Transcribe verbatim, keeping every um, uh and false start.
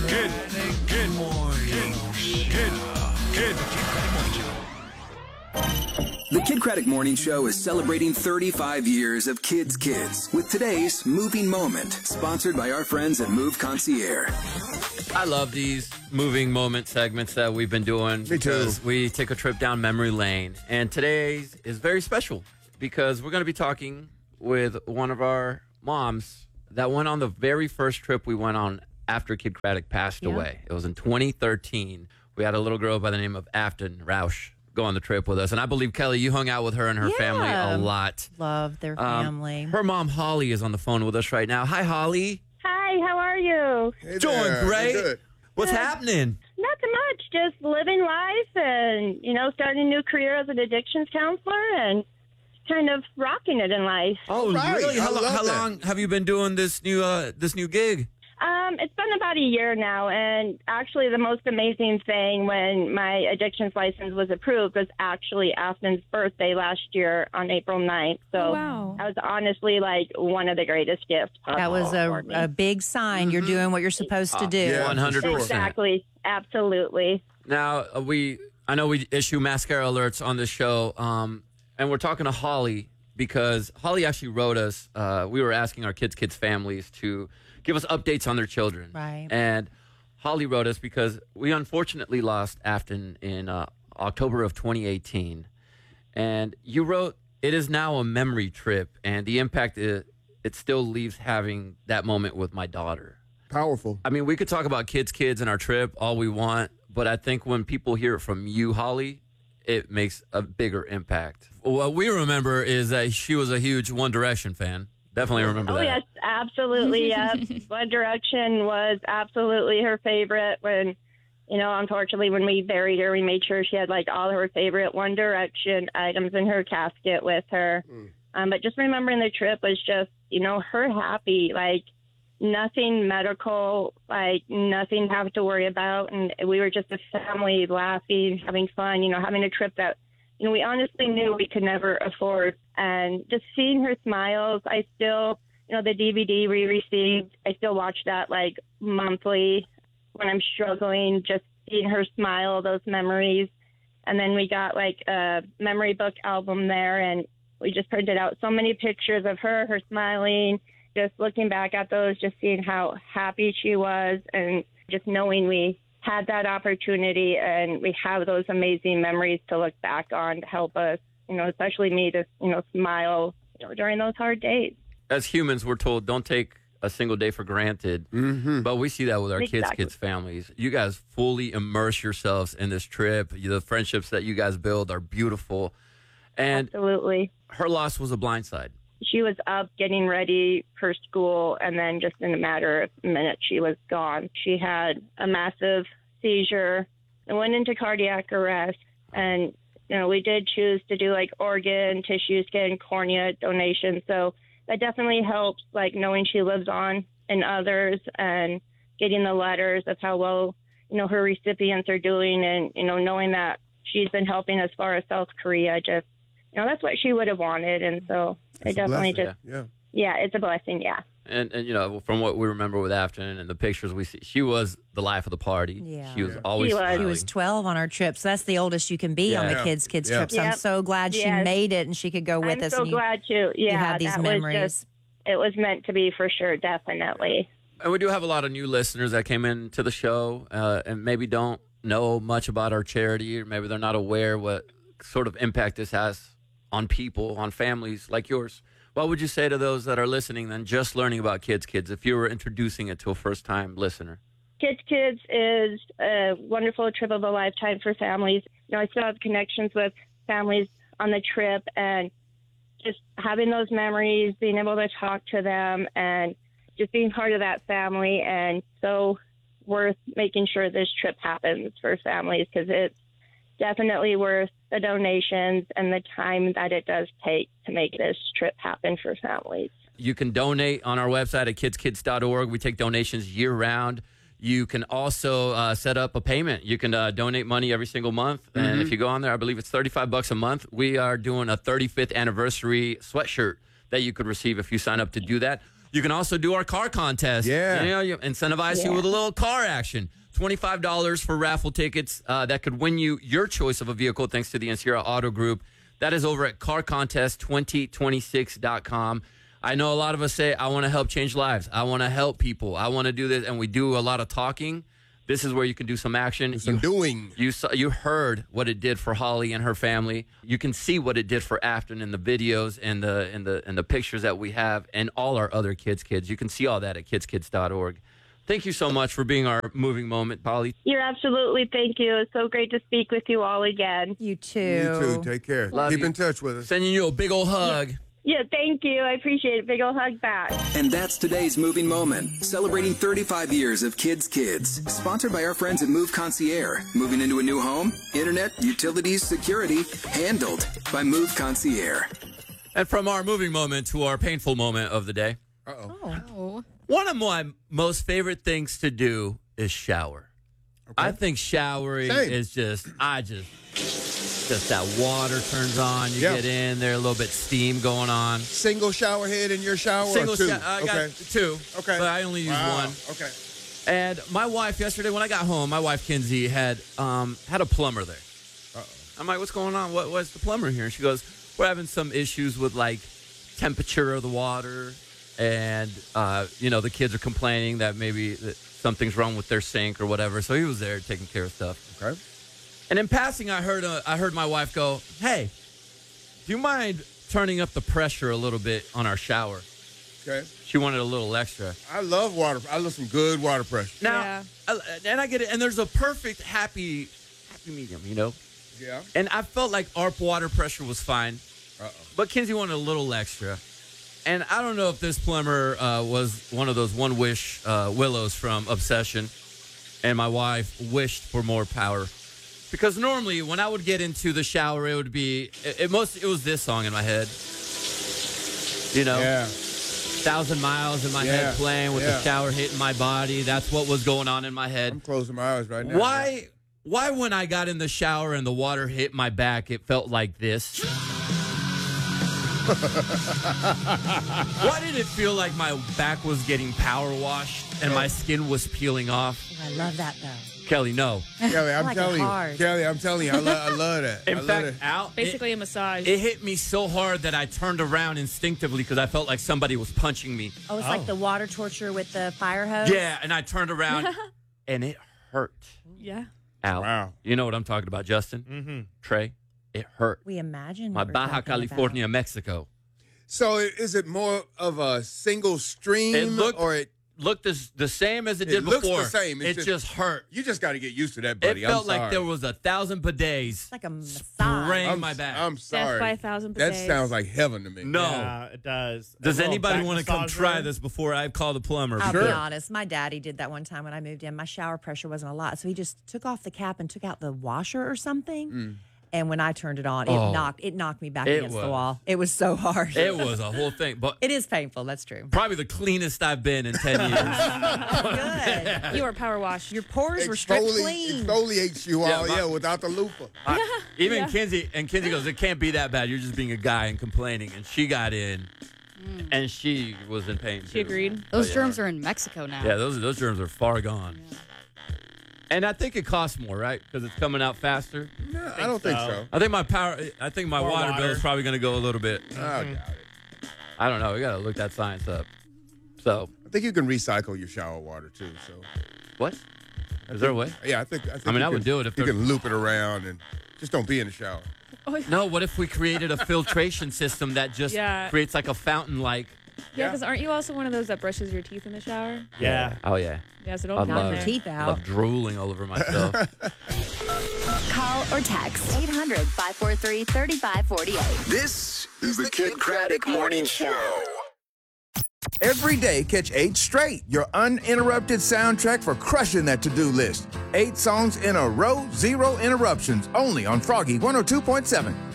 Kid, Kid Morning. Kid, Kid, Kid Morning Show. The Kid Craddock Morning Show is celebrating thirty-five years of Kids Kids with today's Moving Moment, sponsored by our friends at Move Concierge. I love these moving moment segments that we've been doing. Me too. Because we take a trip down memory lane. And today's is very special because we're going to be talking with one of our moms that went on the very first trip we went on after Kid Craddock passed Yeah. away. It was in twenty thirteen. We had a little girl by the name of Afton Roush go on the trip with us. And I believe, Kelly, you hung out with her and her Yeah. family a lot. Love their Um, family. her mom, Holly, is on the phone with us right now. Hi, Holly. Hi, how are you? Hey Doing there. great. Good. What's happening? Not too much, just living life and, you know, starting a new career as an addictions counselor and kind of rocking it in life. Oh, Right. really? I How, lo- love how that. long have you been doing this new uh, this new gig? Um, it's been about a year now, and actually the most amazing thing when my addictions license was approved was actually Afton's birthday last year on April ninth. So Oh, wow. that was honestly like one of the greatest gifts. That was for a, me. a big sign. You're doing what you're supposed to do. Yeah. One hundred percent. Exactly. Absolutely. Now uh, we, I know we issue mascara alerts on this show, um, and we're talking to Holly because Holly actually wrote us. Uh, we were asking our kids' kids' families to give us updates on their children, Right. And Holly wrote us because we unfortunately lost Afton in uh, October of twenty eighteen, and you wrote, "It is now a memory trip, and the impact it, it still leaves having that moment with my daughter." Powerful. I mean, we could talk about kids, kids, and our trip all we want, but I think when people hear it from you, Holly, it makes a bigger impact. What we remember is that she was a huge One Direction fan. Definitely remember Oh, that. yes, absolutely, yes. One Direction was absolutely her favorite. When, you know, unfortunately, when we buried her, we made sure she had, like, all her favorite One Direction items in her casket with her. Mm. Um, but just remembering the trip was just, you know, her happy, like, nothing medical, like, nothing to have to worry about. And we were just a family laughing, having fun, you know, having a trip that, you know, we honestly knew we could never afford. And just seeing her smiles, I still, you know, the D V D we received, I still watch that like monthly when I'm struggling, just seeing her smile, those memories. And then we got like a memory book album there, and we just printed out so many pictures of her, her smiling, just looking back at those, just seeing how happy she was, and just knowing we had that opportunity and we have those amazing memories to look back on to help us, you know, especially me to, you know, smile, you know, during those hard days. As humans, we're told don't take a single day for granted, Mm-hmm. but we see that with our kids, Exactly. kids' families. You guys fully immerse yourselves in this trip. The friendships that you guys build are beautiful. And Absolutely. her loss was a blindside. She was up getting ready for school, and then just in a matter of minutes, she was gone. She had a massive seizure and went into cardiac arrest. And, you know, we did choose to do like organ, tissue, skin, cornea donation. So that definitely helps, like knowing she lives on in others and getting the letters of how well, you know, her recipients are doing, and, you know, knowing that she's been helping as far as South Korea. Just, you know, that's what she would have wanted. And so I It's a definitely blessing. just, Yeah. yeah, it's a blessing. Yeah. And, and you know, from what we remember with Afton and the pictures we see, she was the life of the party. Yeah. She was Yeah. always She was. smiling. She was twelve on our trip, so that's the oldest you can be on the Yeah. kids' kids Yeah. trip. So I'm Yep. so glad she Yes. made it and she could go with I'm us. so and you, glad to, yeah, you had these that memories. Was just, it was meant to be for sure, definitely. And we do have a lot of new listeners that came into the show uh, and maybe don't know much about our charity, or maybe they're not aware what sort of impact this has on people, on families like yours. What would you say to those that are listening then, just learning about Kids Kids, if you were introducing it to a first-time listener? Kids Kids is a wonderful trip of a lifetime for families. You know, I still have connections with families on the trip, and just having those memories, being able to talk to them, and just being part of that family, and so worth making sure this trip happens for families, because it's definitely worth the donations and the time that it does take to make this trip happen for families. You can donate on our website at kids kids dot org. We take donations year-round. You can also uh, set up a payment. You can uh, donate money every single month. Mm-hmm. And if you go on there, I believe it's thirty-five bucks a month. We are doing a thirty-fifth anniversary sweatshirt that you could receive if you sign up to do that. You can also do our car contest. Yeah. You know, you incentivize you Yeah. with a little car action. twenty-five dollars for raffle tickets uh, that could win you your choice of a vehicle thanks to the Encira Auto Group. That is over at car contest twenty twenty-six dot com. I know a lot of us say, I want to help change lives. I want to help people. I want to do this. And we do a lot of talking. This is where you can do some action. Some you, doing. You saw, you heard what it did for Holly and her family. You can see what it did for Afton in the videos and the and the and the pictures that we have, and all our other kids' kids. You can see all that at kids kids dot org. Thank you so much for being our moving moment, Holly. You're absolutely, thank you. It's so great to speak with you all again. You too. You too. Take care. Love Keep you. in touch with us. Sending you a big old hug. Yeah, thank you. I appreciate it. Big ol' hug back. And that's today's moving moment, celebrating thirty-five years of Kids Kids. Sponsored by our friends at Move Concierge. Moving into a new home, internet, utilities, security, handled by Move Concierge. And from our moving moment to our painful moment of the day. Uh-oh. Oh. One of my most favorite things to do is shower. I think showering Same. is just, I just, just that water turns on. You Yeah. get in there, a little bit steam going on. Single shower head in your shower Single or two? sho- I got okay. two. Okay. But I only use Wow. one. Okay. And my wife yesterday, when I got home, my wife Kinsey had um, had a plumber there. Uh-oh. I'm like, what's going on? What what's the plumber here? And she goes, we're having some issues with like temperature of the water, and uh, you know the kids are complaining that maybe that something's wrong with their sink or whatever. So he was there taking care of stuff. Okay. And in passing, I heard uh, I heard my wife go, "Hey, do you mind turning up the pressure a little bit on our shower?" Okay. She wanted a little extra. I love water. I love some good water pressure. Now, Yeah. I- and I get it. And there's a perfect happy, happy medium, you know. Yeah. And I felt like our water pressure was fine, Uh-oh. but Kinsey wanted a little extra. And I don't know if this plumber uh, was one of those one wish uh, willows from Obsession, and my wife wished for more power. Because normally when I would get into the shower, it would be it, it most it was this song in my head. You know, Yeah. Thousand Miles in my Yeah. head playing with Yeah. the shower hitting my body. That's what was going on in my I'm head. closing my eyes right now. Why? Why when I got in the shower and the water hit my back, it felt like this? Why did it feel like my back was getting power washed and my skin was peeling off? I love that though. Kelly, no. Kelly, I'm I like it telling you. hard. Kelly, I'm telling you. I, lo- I love that. In I love fact, it. Al, Basically it, a massage. it hit me so hard that I turned around instinctively because I felt like somebody was punching me. Oh, it's like the water torture with the fire hose. Yeah, and I turned around and it hurt. yeah. Al, Wow. you know what I'm talking about, Justin? Mm-hmm. Trey, it hurt. We imagine My what we're Baja talking California, Mexico. So i- is it more of a single stream It looked- or it? Looked as, the same as it, It did looks the before. same. It's It just- just, hurt. You just got to get used to that, buddy. It felt I'm like sorry. there was a thousand bidets It's like a massage. spraying I'm, my back. I'm sorry. by a thousand That bidets. sounds like heaven to me. no. Yeah, it does. Does A little anybody back want to come massage try there. this before I call the plumber? I'll Sure. be honest. My daddy did that one time when I moved in. My shower pressure wasn't a lot, so he just took off the cap and took out the washer or something. Mm. And when I turned it on, it Oh. knocked it knocked me back It against the was. wall. It was so hard. It was a whole thing, but It is painful. That's true. probably the cleanest I've been in ten years. Good. You are power washed. Your pores were stripped Exfoli- clean. Exfoliates you Yeah, all, my- yeah, without the loofah. I- even Yeah. Kinsey and Kinsey goes, "It can't be that bad. You're just being a guy and complaining." And she got in, and she was in pain. She too. agreed. Those Oh, yeah. germs are in Mexico now. Yeah, those those germs are far gone. And I think it costs more, right? Because it's coming out faster. No, I don't think so. so. I think my power. I think my More water, bill water. is probably going to go a little bit. I doubt it. I don't know. We got to look that science up. So I think you can recycle your shower water too. So what? Is there a way? yeah, I think. I, think I mean, you I would can- do it if you there- can loop it around and just don't be in the shower. No. What if we created a filtration system that just Yeah. creates like a fountain, like? Yeah, because aren't you also one of those that brushes your teeth in the shower? Yeah. Oh yeah. Yeah, so I don't count love there. Teeth I out. love drooling all over myself. Call or text eight hundred, five four three, three five four eight. This is the Kid Craddock Morning Show. Every day, catch eight straight, your uninterrupted soundtrack for crushing that to-do list. Eight songs in a row, zero interruptions, only on Froggy one oh two point seven.